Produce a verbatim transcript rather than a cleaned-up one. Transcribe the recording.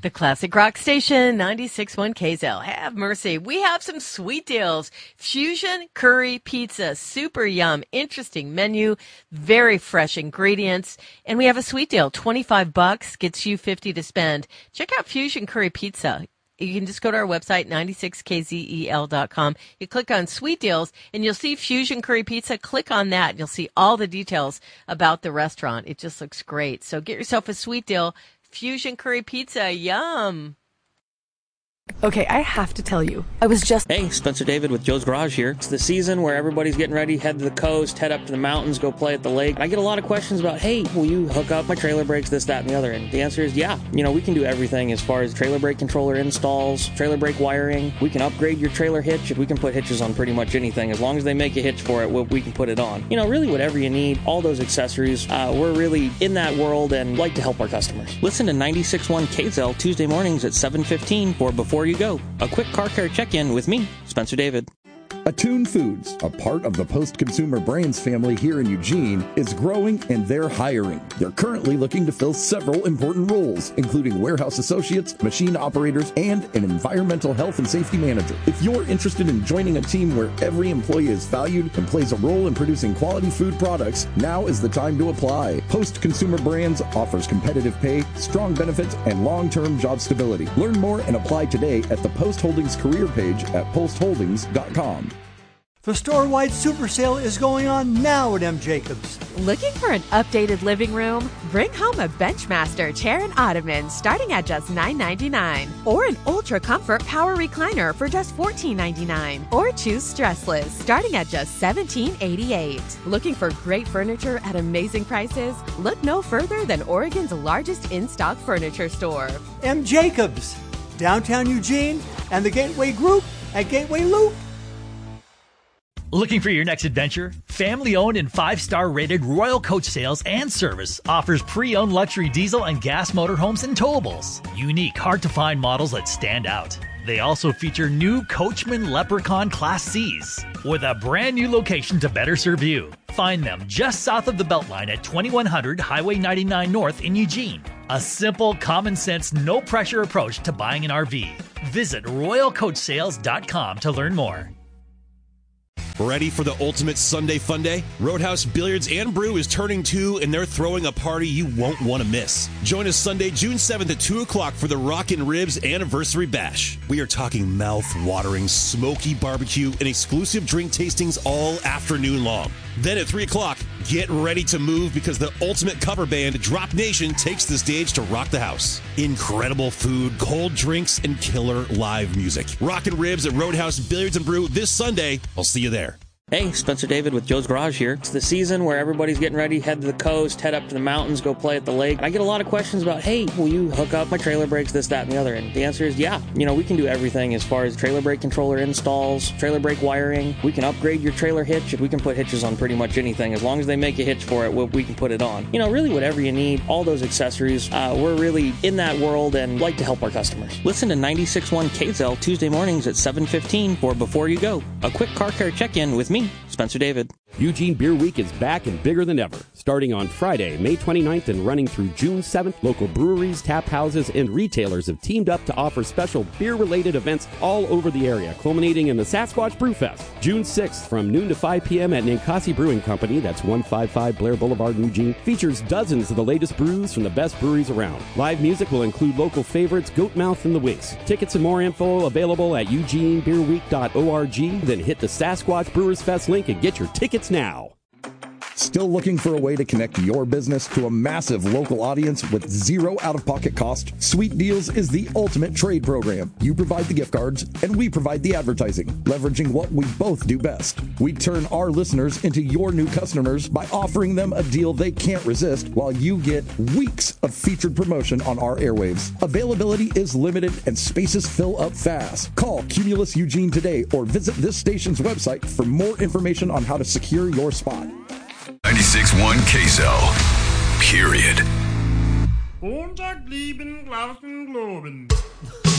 The Classic Rock Station, ninety-six point one K Z L. Have mercy. We have some sweet deals. Fusion curry pizza, super yum, interesting menu, very fresh ingredients. And we have a sweet deal, twenty-five bucks, gets you fifty to spend. Check out Fusion Curry Pizza. You can just go to our website, ninety-six K Z E L dot com. You click on Sweet Deals, and you'll see Fusion Curry Pizza. Click on that, and you'll see all the details about the restaurant. It just looks great. So get yourself a sweet deal. Fusion Curry Pizza, yum. Okay, I have to tell you, I was just... Hey, Spencer David with Joe's Garage here. It's the season where everybody's getting ready, head to the coast, head up to the mountains, go play at the lake. I get a lot of questions about, hey, will you hook up my trailer brakes, this, that, and the other? And the answer is yeah. You know, we can do everything as far as trailer brake controller installs, trailer brake wiring. We can upgrade your trailer hitch. We can put hitches on pretty much anything. As long as they make a hitch for it, we can put it on. You know, really whatever you need, all those accessories. Uh, we're really in that world and like to help our customers. Listen to ninety-six point one K Z L Tuesday mornings at seven fifteen for Before You Go, a quick car care check-in with me, Spencer David. Attune Foods, a part of the Post-Consumer Brands family here in Eugene, is growing and they're hiring. They're currently looking to fill several important roles, including warehouse associates, machine operators, and an environmental health and safety manager. If you're interested in joining a team where every employee is valued and plays a role in producing quality food products, now is the time to apply. Post-Consumer Brands offers competitive pay, strong benefits, and long-term job stability. Learn more and apply today at the Post Holdings career page at post holdings dot com. The store-wide super sale is going on now at M. Jacobs. Looking for an updated living room? Bring home a Benchmaster chair and ottoman starting at just nine ninety-nine, or an Ultra Comfort power recliner for just fourteen ninety-nine, or choose Stressless starting at just seventeen eighty-eight. Looking for great furniture at amazing prices? Look no further than Oregon's largest in-stock furniture store. M. Jacobs, downtown Eugene, and the Gateway Group at Gateway Loop. Looking for your next adventure? Family-owned and five-star rated Royal Coach Sales and Service offers pre-owned luxury diesel and gas motorhomes and towables. Unique, hard-to-find models that stand out. They also feature new Coachman Leprechaun Class C's with a brand new location to better serve you. Find them just south of the Beltline at twenty-one hundred Highway ninety-nine North in Eugene. A simple, common-sense, no-pressure approach to buying an R V. Visit royal coach sales dot com to learn more. Ready for the ultimate Sunday fun day? Roadhouse Billiards and Brew is turning two, and they're throwing a party you won't want to miss. Join us Sunday, June seventh at two o'clock for the Rockin' Ribs Anniversary Bash. We are talking mouth-watering, smoky barbecue and exclusive drink tastings all afternoon long. Then at three o'clock, get ready to move because the ultimate cover band, Drop Nation, takes the stage to rock the house. Incredible food, cold drinks, and killer live music. Rockin' Ribs at Roadhouse Billiards and Brew this Sunday. I'll see you there. Hey, Spencer David with Joe's Garage here. It's the season where everybody's getting ready, head to the coast, head up to the mountains, go play at the lake. I get a lot of questions about, hey, will you hook up my trailer brakes, this, that, and the other? And the answer is yeah. You know, we can do everything as far as trailer brake controller installs, trailer brake wiring. We can upgrade your trailer hitch. We can put hitches on pretty much anything. As long as they make a hitch for it, we can put it on. You know, really whatever you need, all those accessories. Uh, we're really in that world and like to help our customers. Listen to ninety-six point one K Z L Tuesday mornings at seven fifteen for Before You Go, a quick car care check-in with me, Spencer David. Eugene Beer Week is back and bigger than ever. Starting on Friday, May twenty-ninth and running through June seventh, local breweries, tap houses, and retailers have teamed up to offer special beer-related events all over the area, culminating in the Sasquatch Brew Fest. June sixth, from noon to five p.m. at Ninkasi Brewing Company, that's one fifty-five Blair Boulevard, Eugene, features dozens of the latest brews from the best breweries around. Live music will include local favorites Goatmouth and the Winks. Tickets and more info available at eugene beer week dot org. Then hit the Sasquatch Brewers Fest link and get your tickets now. Still looking for a way to connect your business to a massive local audience with zero out-of-pocket cost? Sweet Deals is the ultimate trade program. You provide the gift cards, and we provide the advertising, leveraging what we both do best. We turn our listeners into your new customers by offering them a deal they can't resist while you get weeks of featured promotion on our airwaves. Availability is limited and spaces fill up fast. Call Cumulus Eugene today or visit this station's website for more information on how to secure your spot. ninety-six point one K Z L. Period. Montag, lieben, Glauben, Globen.